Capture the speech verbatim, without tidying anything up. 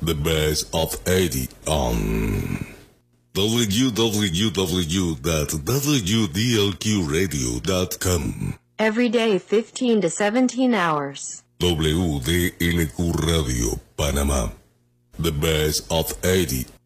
The best of eighty on w w w dot w d l q radio dot com. Every day fifteen to seventeen hours. W D L Q Radio, Panamá. The best of eighty